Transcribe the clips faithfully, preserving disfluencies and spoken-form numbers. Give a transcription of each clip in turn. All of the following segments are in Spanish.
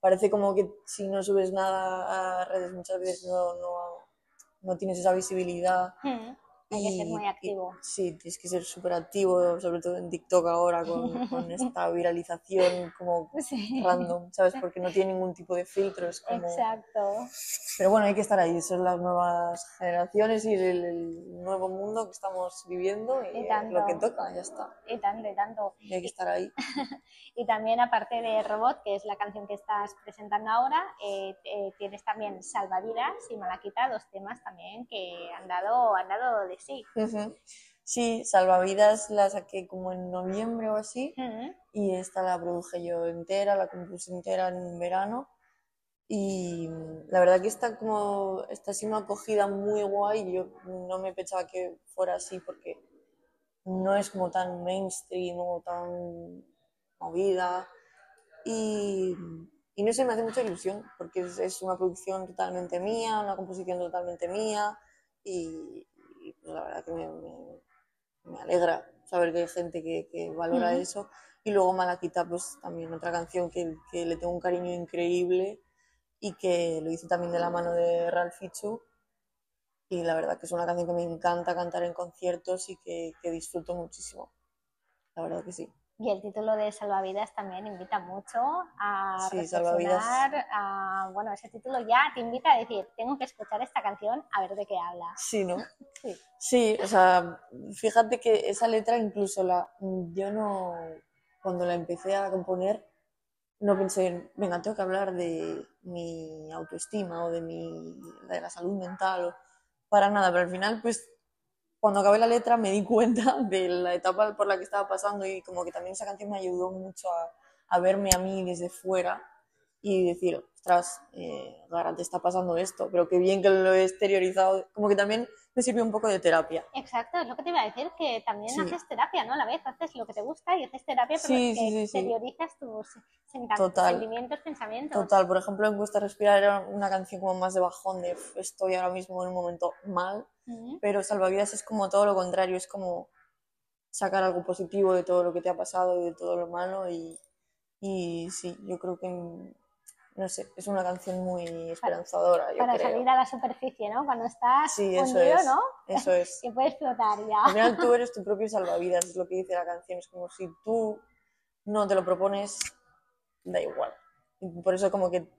parece como que si no subes nada a redes muchas veces no, no, no tienes esa visibilidad. Mm, hay que ser Y, muy y activo. sí, tienes que ser súper activo, sobre todo en TikTok ahora, con, con esta viralización como Sí, random, ¿sabes? Porque no tiene ningún tipo de filtro, es como... exacto. Pero bueno, hay que estar ahí, son las nuevas generaciones y el, el nuevo mundo que estamos viviendo y Y es lo que tanto, toca, ya está. y tanto, y tanto. Y hay que Y, estar ahí. y también, aparte de Robot, que es la canción que estás presentando ahora, eh, eh, tienes también Salvavidas y Malaquita, dos temas también que han dado, han dado de sí. Ujú. Sí, Salvavidas la saqué como en noviembre o así Mm, y esta la produje yo entera, la compuse entera en verano y la verdad que está como, está siendo acogida muy guay. Yo no me pensaba que fuera así porque no es como tan mainstream o tan movida y, y no sé, me hace mucha ilusión porque es, es una producción totalmente mía, una composición totalmente mía y, y pues la verdad que me, me, me alegra saber que hay gente que, que valora mm. eso. Y luego Malaquita, pues también otra canción que, que le tengo un cariño increíble y que lo hice también de la mano de Ralph Fichu. Y la verdad que es una canción que me encanta cantar en conciertos y que, que disfruto muchísimo. La verdad que sí. Y el título de Salvavidas también invita mucho a Sí, Salvavidas. reflexionar. A, bueno, ese título ya te invita a decir, tengo que escuchar esta canción a ver de qué habla. Sí, ¿no? Sí. Sí, o sea, fíjate que esa letra incluso la... Yo no... Cuando la empecé a componer, no pensé en, venga, tengo que hablar de mi autoestima o de, mi, de la salud mental o para nada, pero al final, pues, cuando acabé la letra me di cuenta de la etapa por la que estaba pasando y como que también esa canción me ayudó mucho a, a verme a mí desde fuera y decir, ostras, eh, Gara, te está pasando esto, pero qué bien que lo he exteriorizado, como que también me sirvió un poco de terapia. Exacto, es lo que te iba a decir, que también Sí, haces terapia, ¿no? A la vez haces lo que te gusta y haces terapia sí, que sí, sí, sí, exteriorizas tus total. sentimientos, pensamientos. Total, por ejemplo, en Cuesta Respirar era una canción como más de bajón, de estoy ahora mismo en un momento mal, Mm, pero Salvavidas es como todo lo contrario, es como sacar algo positivo de todo lo que te ha pasado y de todo lo malo y, y sí, yo creo que, no sé, es una canción muy para, esperanzadora, yo para salir creo. a la superficie, ¿no? Cuando estás Sí, eso hundido, ¿no? es, eso es. Que puedes flotar ya. Al final tú eres tu propio salvavidas, es lo que dice la canción, es como si tú no te lo propones, da igual. Y por eso como que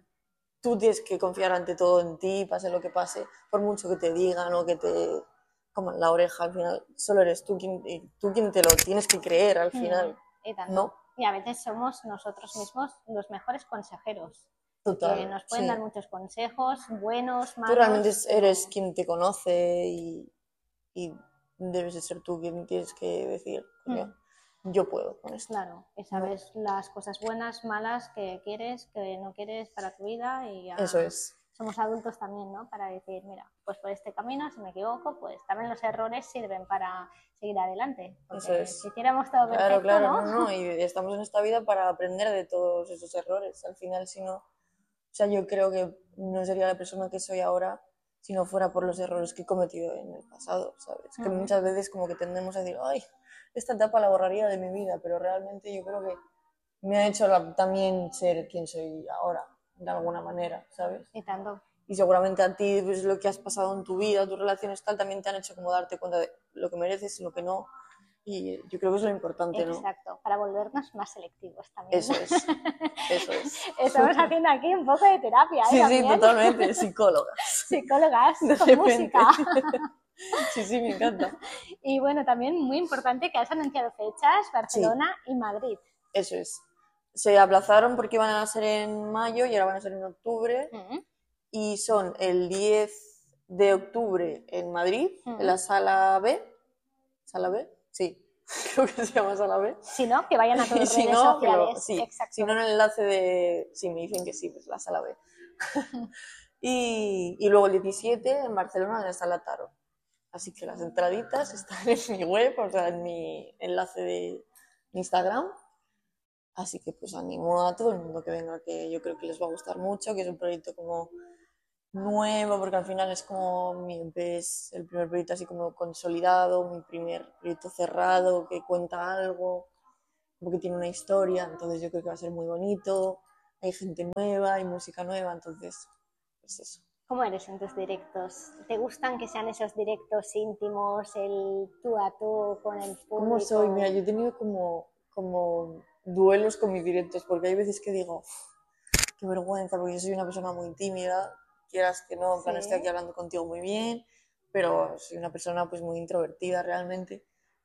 tú tienes que confiar ante todo en ti, pase lo que pase, por mucho que te digan o que te coman la oreja, al final solo eres tú quien, tú quien te lo tienes que creer al Mm, final, y tanto. ¿no? Y a veces somos nosotros mismos los mejores consejeros, porque Total, nos pueden dar sí. muchos consejos, buenos, Tú realmente malos, eres pero... quien te conoce y, y debes de ser tú quien tienes que decir, coño, Mm, yo puedo con esto, claro, y ¿no? sabes las cosas buenas, malas que quieres, que no quieres para tu vida y Eso ya es, somos adultos también, ¿no? Para decir, mira, pues por este camino, si me equivoco, pues también los errores sirven para seguir adelante, eso porque si es. hiciéramos todo Claro, perfecto, claro, ¿no? no, no, y estamos en esta vida para aprender de todos esos errores. Al final, si no, o sea, yo creo que no sería la persona que soy ahora si no fuera por los errores que he cometido en el pasado, ¿sabes? Que Mm, muchas veces como que tendemos a decir, ay, esta etapa la borraría de mi vida, pero realmente yo creo que me ha hecho la- también ser quien soy ahora, de alguna manera, ¿sabes? y tanto. Y seguramente a ti, pues, lo que has pasado en tu vida, tus relaciones tal, también te han hecho como darte cuenta de lo que mereces y lo que no. Y yo creo que es lo importante, ¿no? Exacto, para volvernos más selectivos también. Eso es, eso es. Estamos haciendo aquí un poco de terapia, ¿eh? Sí, sí, También. totalmente, psicólogas, Psicólogas de con repente. música. Sí, sí, me encanta. Y bueno, también muy importante que has anunciado fechas, Sí, Barcelona y Madrid. eso es. Se aplazaron porque iban a ser en mayo y ahora van a ser en octubre. Mm, Y son el diez de octubre en Madrid, en mm. la sala B. ¿Sala B? Sí, creo que se llama sala B. Si no, que vayan a Y tus si redes no, que lo. sociales. Sí, si no, Exacto. en el enlace de. Sí, me dicen que sí, pues la sala B. Y, y luego el diecisiete en Barcelona, en la sala Taro. Así que las entraditas están en mi web, o sea, en mi enlace de Instagram. Así que pues animo a todo el mundo que venga, que yo creo que les va a gustar mucho, que es un proyecto como nuevo, porque al final es como mi E P, es el primer proyecto así como consolidado, mi primer proyecto cerrado, que cuenta algo, como que tiene una historia, entonces yo creo que va a ser muy bonito. hay gente nueva, hay música nueva, entonces, pues eso. ¿Cómo eres en tus directos? ¿Te gustan que sean esos directos íntimos, el tú a tú con el público? ¿Cómo soy? Mira, yo he tenido como, como duelos con mis directos, porque hay veces que digo, qué vergüenza, porque yo soy una persona muy tímida, quieras que no, en plan, Sí. estoy aquí hablando contigo muy bien, pero soy una persona pues muy introvertida realmente.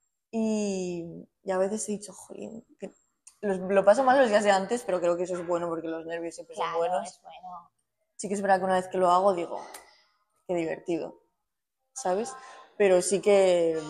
Y, y a veces he dicho, jolín, que los, lo paso mal los días de antes, pero creo que eso es bueno porque los nervios siempre Claro, son buenos. es bueno. Sí que es verdad que una vez que lo hago digo, qué divertido, ¿sabes? Pero sí que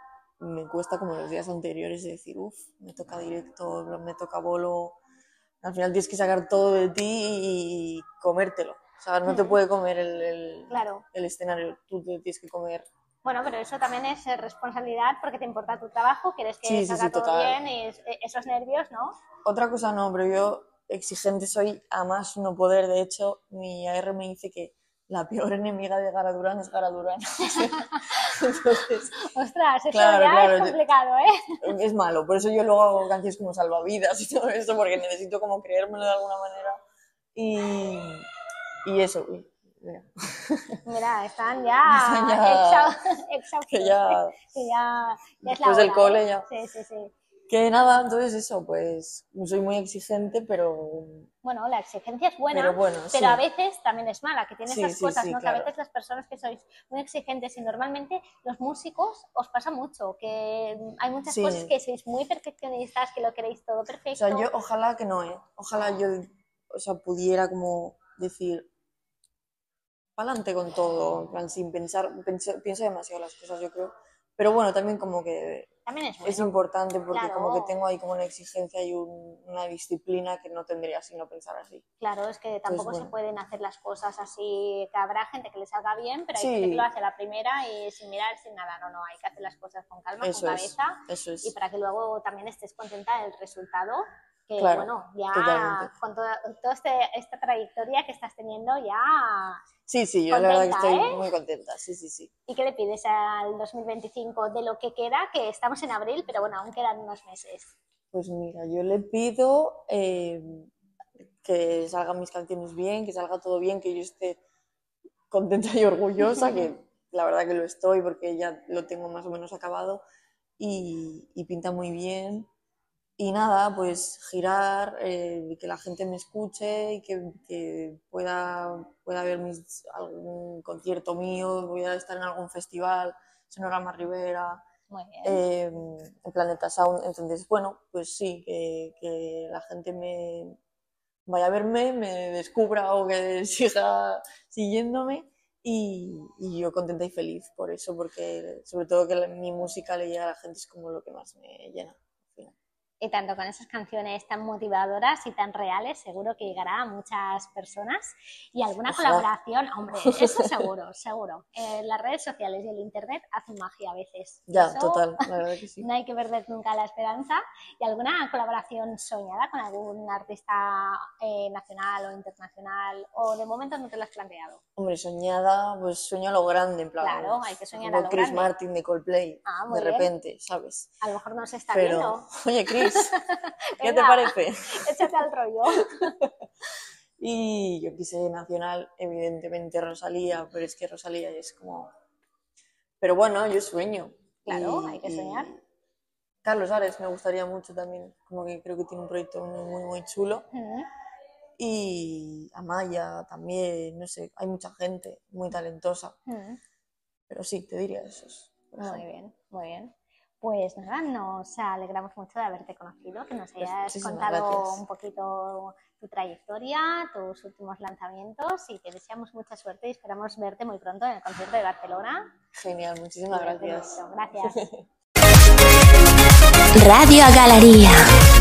me cuesta como los días anteriores de decir, uff, me toca directo, me toca bolo. Al final tienes que sacar todo de ti y comértelo. O sea, no te puede comer el, el, Claro. el escenario, tú te tienes que comer. Bueno, pero eso también es responsabilidad porque te importa tu trabajo, quieres que Sí, sí, salga sí, todo total. bien y esos nervios, ¿no? Otra cosa no, pero yo exigente soy a más no poder. De hecho, mi A R me dice que la peor enemiga de Gara Durán es Gara Durán. Entonces, ostras, eso claro, ya claro, es complicado, ¿eh? Es malo, por eso yo luego hago canciones como Salvavidas y todo eso, porque necesito como creérmelo de alguna manera. Y, y eso, uy, mira. Mira, están ya, Están ya exhaustos, que ya, que ya, ya es la después hora, del cole ¿eh? ya. Sí, sí, sí. Que nada, entonces eso, pues soy muy exigente, pero... Bueno, la exigencia es buena, pero, bueno, pero sí. a veces también es mala, que tiene Sí, esas sí, cosas, sí, ¿no? claro. Que a veces las personas que sois muy exigentes y normalmente los músicos os pasa mucho, que hay muchas Sí. cosas que sois muy perfeccionistas, que lo queréis todo perfecto. O sea, yo ojalá que no, ¿eh? Ojalá yo, o sea, pudiera como decir, pa'lante con todo, en plan, sin pensar, pienso, pienso demasiado las cosas, yo creo. Pero bueno, también como que también es, bueno. es importante porque Claro. como que tengo ahí como una exigencia y un, una disciplina que no tendría si no pensar así. Claro, es que tampoco Entonces, se bueno. pueden hacer las cosas así, que habrá gente que le salga bien, pero hay Sí. gente que lo hace a la primera y sin mirar, sin nada. No, no, hay que hacer las cosas con calma, Eso con es, cabeza eso es. y para que luego también estés contenta del resultado. Que Claro, bueno, ya totalmente. con toda, toda este, esta trayectoria que estás teniendo, ya. Sí, sí, yo contenta, la verdad que estoy ¿eh? muy contenta, sí, sí, sí. ¿Y qué le pides al dos mil veinticinco de lo que queda? Que estamos en abril, pero bueno, aún quedan unos meses. Pues mira, yo le pido eh, que salgan mis canciones bien, que salga todo bien, que yo esté contenta y orgullosa, que la verdad que lo estoy porque ya lo tengo más o menos acabado y, y pinta muy bien. Y nada, pues girar, eh, que la gente me escuche y que, que pueda, pueda ver mis, algún concierto mío, voy a estar en algún festival, Sonorama Rivera, Muy bien. eh, en Planeta Sound. Entonces, bueno, pues sí, que, que la gente me vaya a verme, me descubra o que siga siguiéndome y, y yo contenta y feliz por eso, porque sobre todo que la, mi música le llegue a la gente es como lo que más me llena. Y tanto con esas canciones tan motivadoras y tan reales, seguro que llegará a muchas personas. Y alguna Ojalá. Colaboración, hombre, eso seguro, seguro. Eh, las redes sociales y el internet hacen magia a veces. Ya, eso, total, la verdad que sí. No hay que perder nunca la esperanza. ¿Y alguna colaboración soñada con algún artista eh, nacional o internacional? ¿O de momento no te lo has planteado? Hombre, soñada, pues sueño a lo grande, en plan. Claro, hay que soñar a lo Chris grande. Martin de Coldplay, Ah, muy de bien. repente, ¿sabes? A lo mejor no se está Pero, viendo. oye, Chris, ¿qué Venga, te parece? Échate al rollo. Y yo quise nacional, evidentemente Rosalía, pero es que Rosalía es como... Pero bueno, yo sueño. Claro, y, hay que soñar. Y Carlos Ares me gustaría mucho también, como que creo que tiene un proyecto muy, muy, muy chulo. Mm. Y Amaya también, no sé, hay mucha gente muy talentosa. Mm. Pero sí, te diría esos. Muy bien, muy bien. Pues nada, nos alegramos mucho de haberte conocido, que nos Pues hayas muchísimas contado gracias. un poquito tu trayectoria, tus últimos lanzamientos y te deseamos mucha suerte y esperamos verte muy pronto en el concierto de Barcelona. Genial, muchísimas Cuídate gracias. mucho. Gracias. Radio Galería.